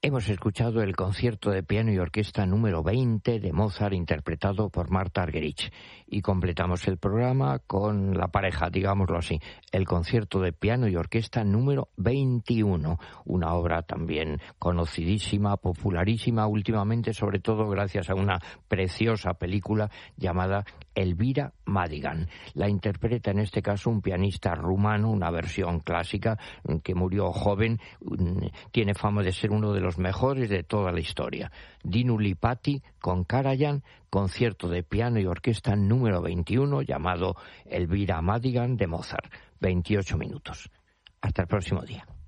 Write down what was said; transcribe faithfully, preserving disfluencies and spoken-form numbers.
Hemos escuchado el concierto de piano y orquesta número veinte de Mozart, interpretado por Martha Argerich. Y completamos el programa con la pareja, digámoslo así, el concierto de piano y orquesta número veintiuno, una obra también conocidísima, popularísima últimamente, sobre todo gracias a una preciosa película llamada Elvira Madigan. La interpreta en este caso un pianista rumano, una versión clásica, que murió joven, tiene fama de ser uno de los mejores de toda la historia. Dinu Lipati con Karajan, concierto de piano y orquesta número veintiuno llamado Elvira Madigan de Mozart. veintiocho minutos. Hasta el próximo día.